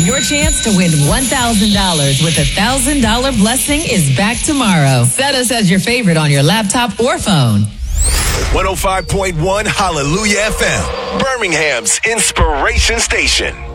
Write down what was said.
your chance to win $1,000 with $1,000 blessing is back tomorrow. Set us as your favorite on your laptop or phone. 105.1 Hallelujah FM, Birmingham's inspiration station.